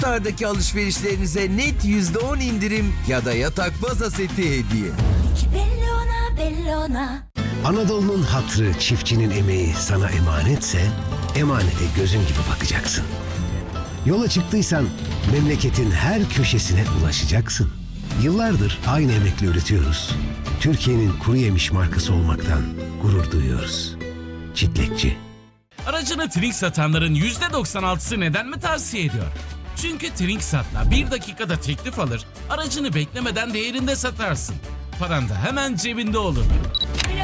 Star'daki alışverişlerinize net %10 indirim ya da yatak baza seti hediye. Bellona. Anadolu'nun hatırı, çiftçinin emeği sana emanetse, emanete gözün gibi bakacaksın. Yola çıktıysan memleketin her köşesine ulaşacaksın. Yıllardır aynı emekle üretiyoruz. Türkiye'nin kuru yemiş markası olmaktan gurur duyuyoruz. Çitlekçi. Aracını Trink satanların %96'sı neden mi tavsiye ediyor? Çünkü Trinksat'la 1 dakikada teklif alır, aracını beklemeden değerinde satarsın. Paran da hemen cebinde olur.